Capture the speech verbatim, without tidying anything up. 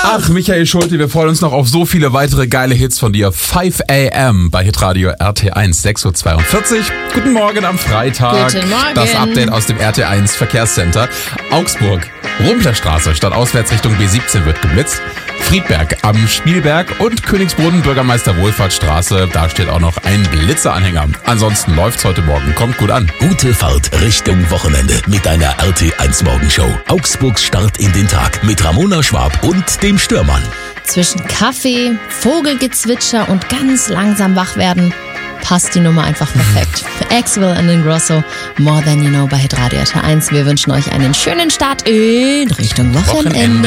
Ach, Michael Schulte, wir freuen uns noch auf so viele weitere geile Hits von dir. fünf a m bei Hitradio R T eins, sechs Uhr zweiundvierzig. Guten Morgen am Freitag. Guten Morgen. Das Update aus dem R T eins Verkehrscenter. Augsburg, Rumplerstraße, statt auswärts Richtung B siebzehn wird geblitzt. Friedberg am Spielberg und Königsbrunn, Bürgermeister Wohlfahrtsstraße. Da steht auch noch ein Blitzeranhänger. Ansonsten läuft's heute Morgen. Kommt gut an. Gute Fahrt Richtung Wochenende mit deiner R T eins Morgenshow. Augsburgs Start in den Tag mit Ramona Schwab und dem Stürmann. Zwischen Kaffee, Vogelgezwitscher und ganz langsam wach werden passt die Nummer einfach perfekt. Axwell and Ingrosso, More Than You Know bei Hitradio R T eins. Wir wünschen euch einen schönen Start in Richtung Wochenende. Wochenende.